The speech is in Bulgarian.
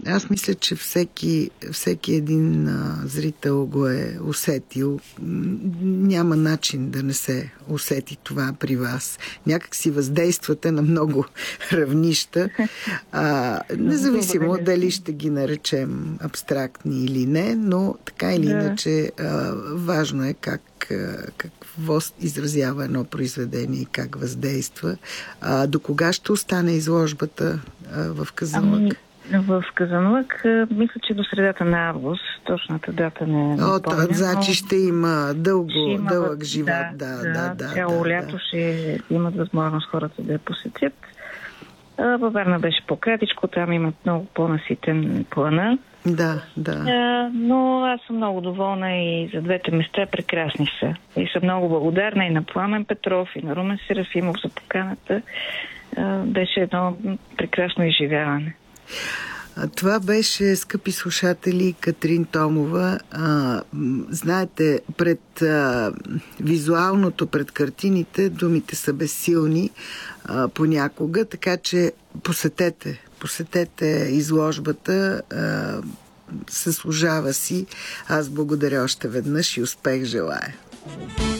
аз мисля, че всеки един зрител го е усетил. Няма начин да не се усети това при вас. Някак си въздействате на много равнища. Независимо дали ще ги наречем абстрактни или не, но така или иначе важно е какво изразява едно произведение и как въздейства. До кога ще остане изложбата в Казанлък? В Казанлък, мисля, че до средата на август, точната дата не помня. Значи ще има дълъг живот. Цяло лято ще имат възможност хората да я посетят. Във Варна беше по-кратичко, там имат много по-наситен плана. Да. Но аз съм много доволна и за двете места прекрасни са. И съм много благодарна и на Пламен Петров, и на Румен Серафимов за поканата. Беше едно прекрасно изживяване. Това беше, скъпи слушатели, Катрин Томова. Знаете, пред визуалното, пред картините, думите са безсилни понякога, така че посетете изложбата, съслужава си. Аз благодаря още веднъж и успех желая.